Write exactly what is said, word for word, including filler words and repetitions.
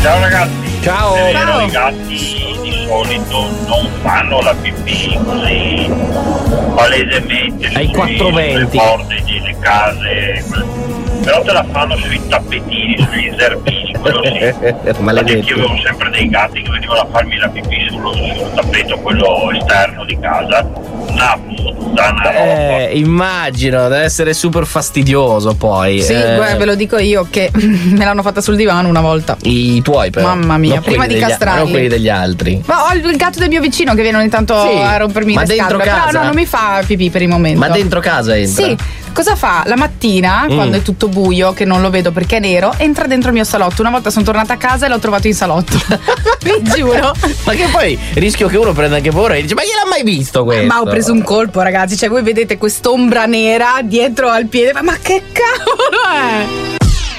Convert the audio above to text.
Ciao ragazzi. Ciao. È vero, Ciao. i gatti di solito non fanno la pipì così palesemente Ai sui- quattrocentoventi. sulle porte delle case, però te la fanno sui tappetini, sugli zerbini, quello sì. Infatti Maledetti. io avevo sempre dei gatti che venivano a farmi la pipì sullo, sul tappeto, quello esterno di casa. Una puzza, una roba. Eh, immagino, deve essere super fastidioso poi. Sì, Eh, guarda, ve lo dico io che me l'hanno fatta sul divano una volta. I tuoi però. Mamma mia, Non prima quelli di degli- castrarli. Non quelli degli altri. Ma ho il gatto del mio vicino che viene ogni tanto Sì, a rompermi ma le dentro scarpe. casa? Però no, non mi fa pipì per il momento. Ma dentro casa entra? Sì, cosa fa? La mattina, Mm. quando è tutto buio, che non lo vedo perché è nero, entra dentro il mio salotto. Una volta sono tornata a casa e l'ho trovato in salotto. Vi giuro. Ma che poi rischio che uno prenda anche paura e dice: ma chi l'ha mai visto questo? Ma ho preso un colpo, ragazzi. Cioè, voi vedete quest'ombra nera dietro al piede. Ma, ma che cavolo è?